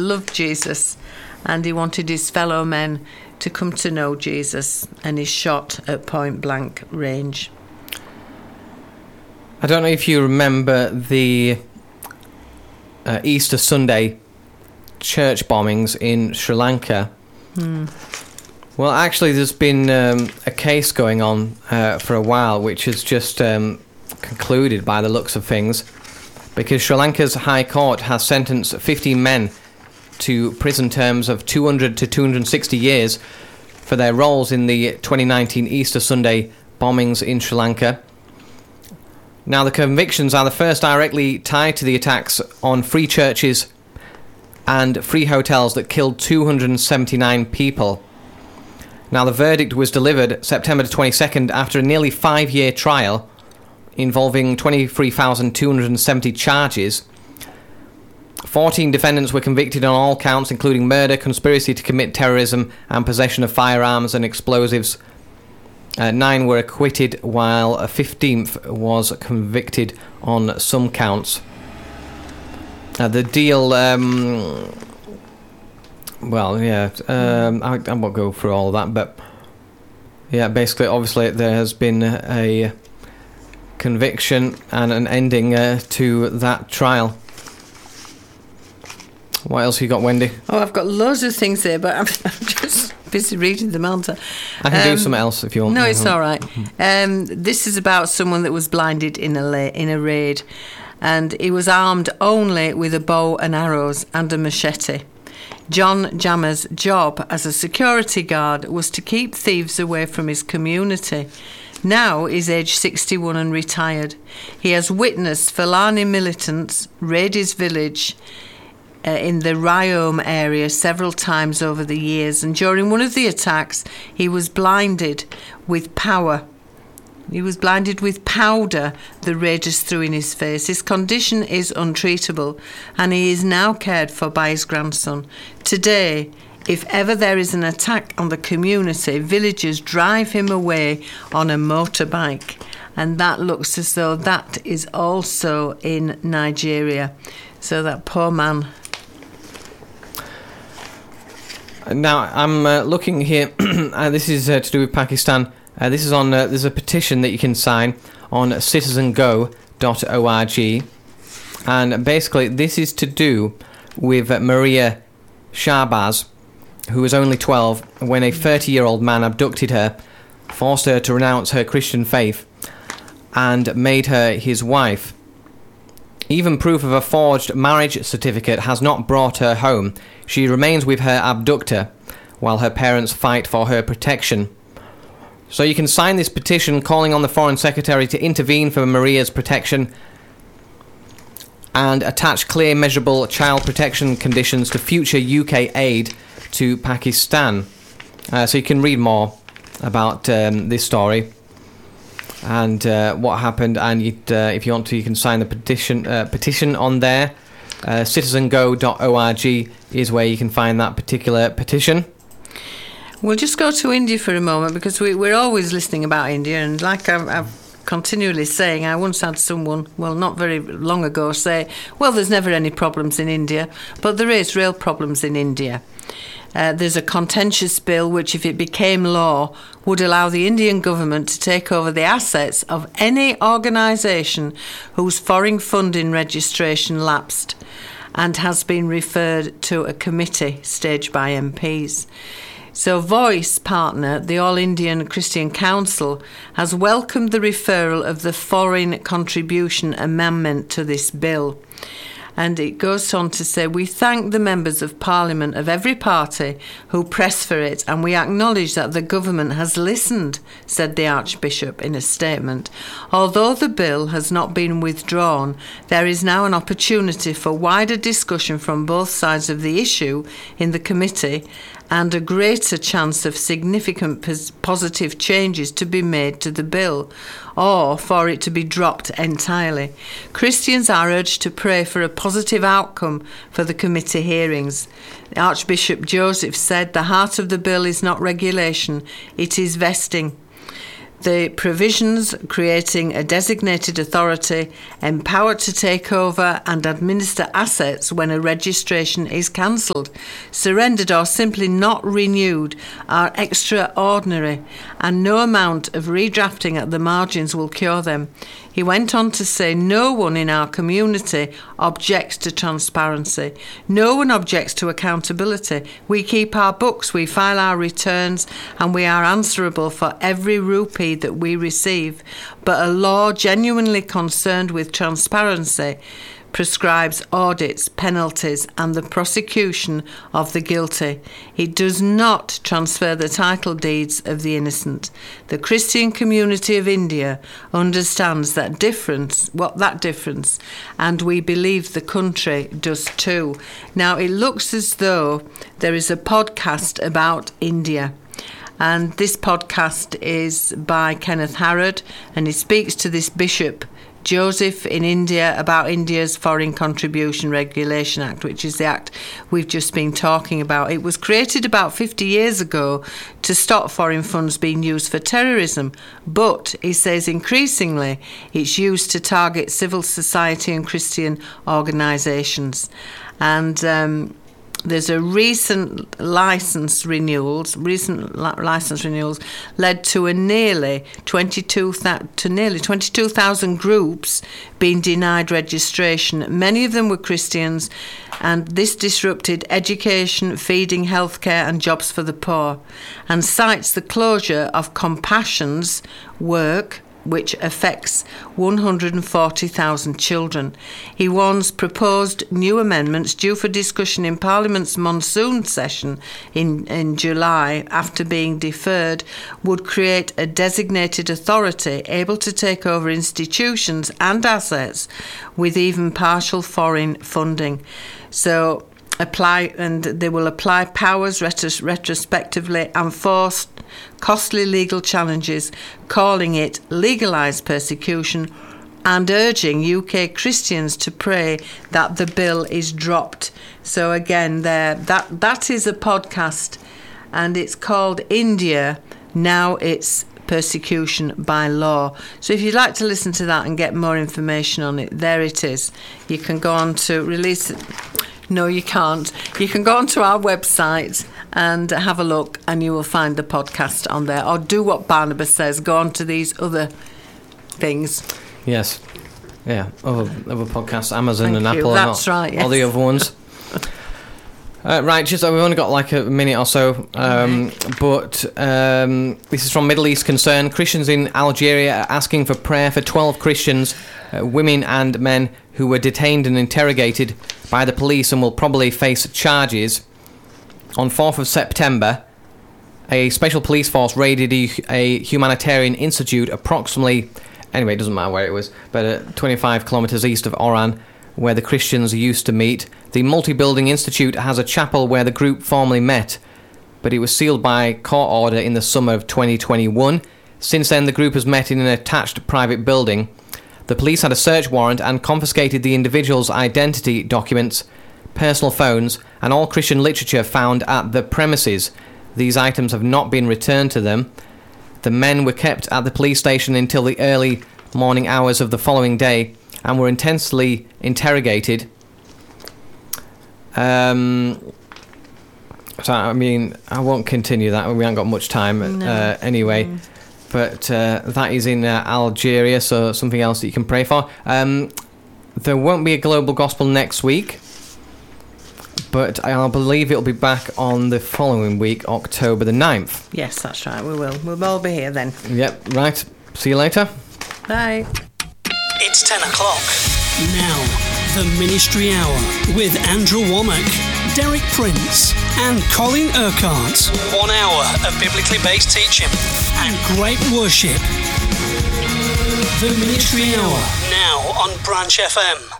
loved Jesus, and he wanted his fellow men to come to know Jesus, and he's shot at point blank range. I don't know if you remember the Easter Sunday church bombings in Sri Lanka. Well, actually, there's been a case going on for a while, which has just concluded by the looks of things, because Sri Lanka's High Court has sentenced 15 men to prison terms of 200 to 260 years for their roles in the 2019 Easter Sunday bombings in Sri Lanka. Now, the convictions are the first directly tied to the attacks on free churches and free hotels that killed 279 people. Now, the verdict was delivered September 22nd after a nearly 5-year trial involving 23,270 charges. 14 defendants were convicted on all counts, including murder, conspiracy to commit terrorism, and possession of firearms and explosives. 9 were acquitted, while a 15th was convicted on some counts. The deal, I won't go through all of that, but yeah, basically, obviously, there has been a conviction and an ending to that trial. What else have you got, Wendy? Oh, I've got loads of things here, but I'm just busy reading them, aren't I? I can do something else if you want. No, it's all right. This is about someone that was blinded in a raid, and he was armed only with a bow and arrows and a machete. John Jammer's job as a security guard was to keep thieves away from his community. Now he's aged 61 and retired. He has witnessed Fulani militants raid his village in the Ryome area several times over the years, and during one of the attacks he was blinded with powder the raiders threw in his face. His condition is untreatable, and he is now cared for by his grandson. Today, if ever there is an attack on the community, villagers drive him away on a motorbike, and that looks as though that is also in Nigeria. So that poor man. Now, I'm looking here, this is to do with Pakistan. This is on, there's a petition that you can sign on citizengo.org. And basically, this is to do with Maria Shahbaz, who was only 12 when a 30-year-old man abducted her, forced her to renounce her Christian faith, and made her his wife. Even proof of a forged marriage certificate has not brought her home. She remains with her abductor while her parents fight for her protection. So you can sign this petition calling on the Foreign Secretary to intervene for Maria's protection and attach clear, measurable child protection conditions to future UK aid to Pakistan. So you can read more about this story and what happened, and if you want to, you can sign the petition on there. Citizengo.org is where you can find that particular petition. We'll just go to India for a moment, because we're always listening about India, and like I've continually saying, I once had someone, well, not very long ago, say, well, there's never any problems in India, but there is real problems in India. There's a contentious bill which, if it became law, would allow the Indian government to take over the assets of any organisation whose foreign funding registration lapsed and has been referred to a committee staged by MPs. So Voice partner, the All Indian Christian Council, has welcomed the referral of the Foreign Contribution Amendment to this bill. And it goes on to say, we thank the members of Parliament of every party who press for it, and we acknowledge that the government has listened, said the Archbishop in a statement. Although the bill has not been withdrawn, there is now an opportunity for wider discussion from both sides of the issue in the committee, and a greater chance of significant positive changes to be made to the bill, or for it to be dropped entirely. Christians are urged to pray for a positive outcome for the committee hearings. Archbishop Joseph said, the heart of the bill is not regulation, it is vesting. the provisions creating a designated authority empowered to take over and administer assets when a registration is cancelled, surrendered or simply not renewed are extraordinary, and no amount of redrafting at the margins will cure them. He went on to say no one in our community objects to transparency. No one objects to accountability. We keep our books, we file our returns, and we are answerable for every rupee that we receive. But a law genuinely concerned with transparency prescribes audits, penalties, and the prosecution of the guilty. It does not transfer the title deeds of the innocent. The Christian community of India understands that difference, and we believe the country does too. Now, it looks as though there is a podcast about India. And this podcast is by Kenneth Harrod, and he speaks to this Bishop Joseph in India about India's Foreign Contribution Regulation Act, which is the act we've just been talking about. It was created about 50 years ago to stop foreign funds being used for terrorism, but he says increasingly it's used to target civil society and Christian organisations. And there's a recent license renewals led to nearly 22,000 groups being denied registration. Many of them were Christians, and this disrupted education, feeding, healthcare and jobs for the poor, and cites the closure of Compassion's work, which affects 140,000 children. He warns proposed new amendments due for discussion in Parliament's monsoon session in July, after being deferred, would create a designated authority able to take over institutions and assets with even partial foreign funding. So they will apply powers retrospectively and force costly legal challenges, calling it legalised persecution, and urging UK Christians to pray that the bill is dropped. So again, that is a podcast, and it's called India, Now It's Persecution by Law. So if you'd like to listen to that and get more information on it, there it is. You can go on to release it. No, you can't. You can go onto our website and have a look, and you will find the podcast on there. Or do what Barnabas says, go on to these other things. Yes. Yeah, other podcasts, Amazon and Apple. That's right, yes. All the other ones. Right, we've only got like a minute or so, but this is from Middle East Concern. Christians in Algeria are asking for prayer for 12 Christians, women and men, who were detained and interrogated by the police and will probably face charges. On 4th of September, a special police force raided a humanitarian institute approximately, anyway, it doesn't matter where it was, but 25 kilometres east of Oran, where the Christians used to meet. The multi-building institute has a chapel where the group formerly met, but it was sealed by court order in the summer of 2021. Since then, the group has met in an attached private building. The police had a search warrant and confiscated the individuals' identity documents, personal phones, and all Christian literature found at the premises. These items have not been returned to them. The men were kept at the police station until the early morning hours of the following day and were intensely interrogated. So, I mean, I won't continue that. We haven't got much time anyway. But that is in Algeria, so something else that you can pray for. There won't be a Global Gospel next week, but I believe it'll be back on the following week, October the 9th. Yes, that's right, we will. We'll all be here then. Yep, right. See you later. Bye. It's 10 o'clock. Now, the Ministry Hour with Andrew Womack, Derek Prince and Colin Urquhart. 1 hour of biblically based teaching and great worship. The Ministry Hour, now on Branch FM.